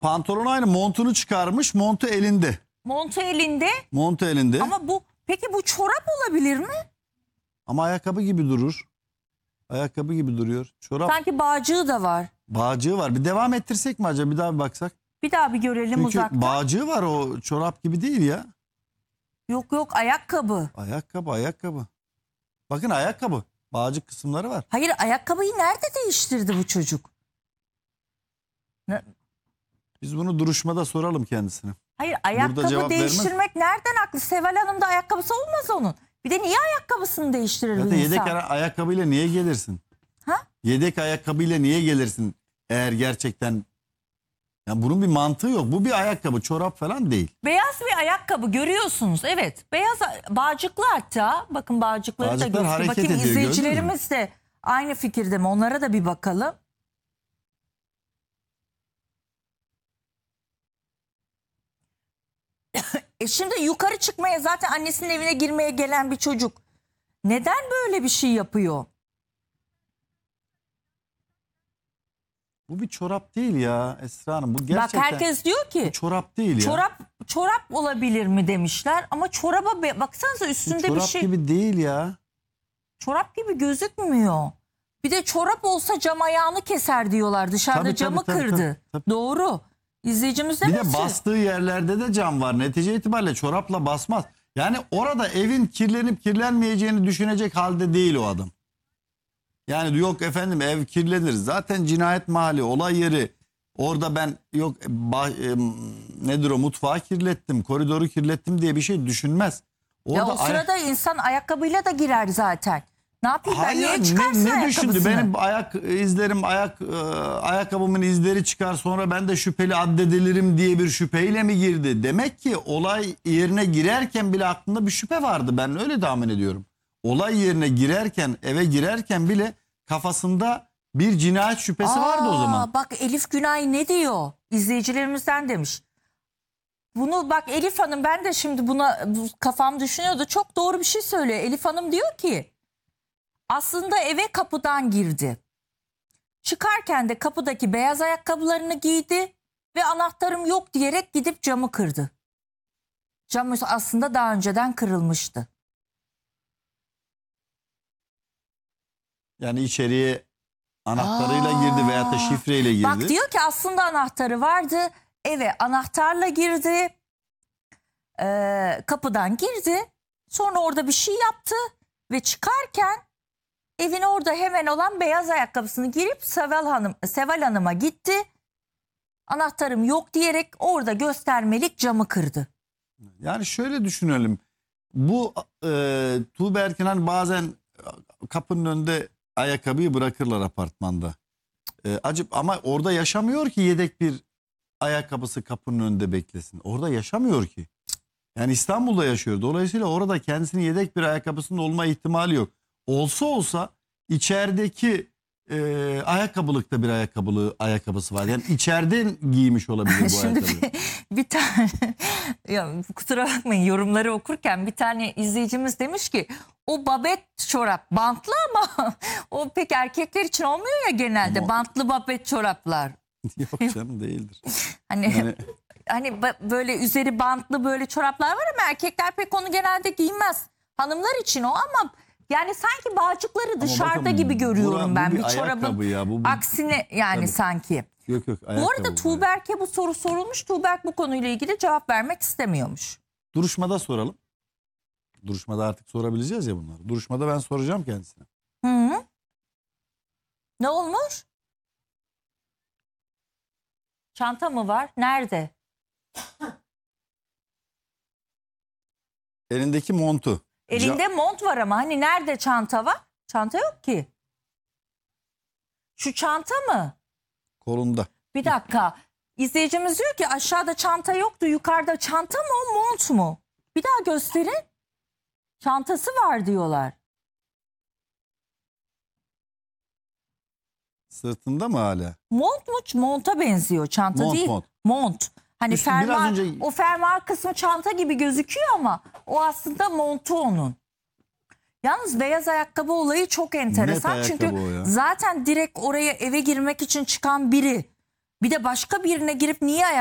Pantolon aynı, montunu çıkarmış, montu elinde. Montu elinde. Montu elinde. Ama peki bu çorap olabilir mi? Ama ayakkabı gibi durur. Ayakkabı gibi duruyor. Çorap. Sanki bağcığı da var. Bağcığı var. Bir devam ettirsek mi acaba? Bir daha bir baksak. Bir daha bir görelim Çünkü uzaktan. bağcığı var, o çorap gibi değil ya. Yok yok, ayakkabı. Ayakkabı. Bakın ayakkabı. Bağcık kısımları var. Hayır, ayakkabıyı nerede değiştirdi bu çocuk? Biz bunu duruşmada soralım kendisine. Hayır, cevap ayakkabı vermez. değiştirmek nereden aklı? Seval Hanım'da ayakkabısı olmaz onun. Bir de niye ayakkabısını değiştirir Zaten bir yedek insan? ayakkabıyla niye gelirsin? Ha? Yedek ayakkabıyla niye gelirsin eğer gerçekten... Yani bunun bir mantığı yok. Bu bir ayakkabı, çorap falan değil. Beyaz bir ayakkabı görüyorsunuz. Evet. Beyaz bağcıklı hatta. Bakın bağcıkları da Bağcıklar göster. hareket Bakayım ediyor, gördün mü? izleyicilerimiz de aynı fikirde mi? Onlara da bir bakalım. Şimdi yukarı çıkmaya, zaten annesinin evine girmeye gelen bir çocuk neden böyle bir şey yapıyor? Bu bir çorap değil ya Esra Hanım. Bu gerçekten... Bak herkes diyor ki Bu çorap değil ya. çorap olabilir mi demişler ama çoraba baksanıza, Bu üstünde çorap bir şey. gibi değil ya. Çorap gibi gözükmüyor. Bir de çorap olsa cam ayağını keser diyorlar. Dışarıda Tabii, camı tabii, kırdı. tabii. Doğru. İzleyicimiz Bir de demesin. bastığı yerlerde de cam var. Netice itibariyle çorapla basmaz. Yani orada evin kirlenip kirlenmeyeceğini düşünecek halde değil o adam. Yani yok efendim ev kirlenir. Zaten cinayet mahalli, olay yeri. Orada ben yok nedir o, mutfağı kirlettim, koridoru kirlettim diye bir şey düşünmez. Ya Orada o sırada insan ayakkabıyla da girer zaten. Ne yapayım ben? hayır, Niye çıkarsın ne düşündü? ayakkabısını? Benim ayak izlerim, ayakkabımın izleri çıkar, sonra ben de şüpheli addedilirim diye bir şüpheyle mi girdi? Demek ki olay yerine girerken bile aklında bir şüphe vardı. Ben öyle tahmin ediyorum. Olay yerine girerken, eve girerken bile kafasında bir cinayet şüphesi vardı o zaman. Bak Elif Günay ne diyor? İzleyicilerimizden demiş. Bunu bak Elif Hanım, ben de şimdi kafam düşünüyordu. Çok doğru bir şey söylüyor. Elif Hanım diyor ki aslında eve kapıdan girdi. Çıkarken de kapıdaki beyaz ayakkabılarını giydi ve anahtarım yok diyerek gidip camı kırdı. Cam aslında daha önceden kırılmıştı. Yani içeriye anahtarıyla girdi veyahut da şifreyle girdi. Bak diyor ki aslında anahtarı vardı. Eve anahtarla girdi. Kapıdan girdi. Sonra orada bir şey yaptı. Ve çıkarken evin orada hemen olan beyaz ayakkabısını girip Seval Hanım'a gitti. Anahtarım yok diyerek orada göstermelik camı kırdı. Yani şöyle düşünelim. Bu Tuğba Erkin hani bazen kapının önünde ayakkabıyı bırakırlar apartmanda. Ama orada yaşamıyor ki yedek bir ayakkabısı kapının önünde beklesin. Orada yaşamıyor ki. Yani İstanbul'da yaşıyor. Dolayısıyla orada kendisinin yedek bir ayakkabısının olma ihtimali yok. Olsa içerideki ayakkabılıkta bir ayakkabısı var. Yani içeriden giymiş olabilir bu Şimdi ayakkabıyı. bir tane ya, kusura bakmayın, yorumları okurken bir tane izleyicimiz demiş ki o babet çorap bantlı ama o pek erkekler için olmuyor ya genelde, Ama... bantlı babet çoraplar. Yok canım, değildir. Hani hani böyle üzeri bantlı böyle çoraplar var ama erkekler pek onu genelde giymez. Hanımlar için o, ama yani sanki bağcıkları dışarıda bakın, gibi görüyorum ben bu bir çorabın ya, aksine yani tabii. sanki. Yok ayakkabı. Bu arada Tuğberk'e bu soru sorulmuş. Tuğberk bu konuyla ilgili cevap vermek istemiyormuş. Duruşmada soralım. Duruşmada artık sorabileceğiz ya bunları. Duruşmada ben soracağım kendisine. Hı. Ne olmuş? Çanta mı var? Nerede? Elindeki montu. Elinde mont var ama hani nerede çanta var? Çanta yok ki. Şu çanta mı? Kolunda. Bir dakika. İzleyicimiz diyor ki aşağıda çanta yoktu, yukarıda çanta mı o, mont mu? Bir daha gösterin. Çantası var diyorlar. Sırtında mı hala? Mont mu? Monta benziyor. Çanta Mont, değil. mont. Mont. Hani İşte biraz fermuar, önce... o fermuar kısmı çanta gibi gözüküyor ama o aslında montu onun. Yalnız beyaz ayakkabı olayı çok enteresan. Net Çünkü ayakkabı o ya. zaten direkt oraya eve girmek için çıkan biri Bir de başka birine girip niye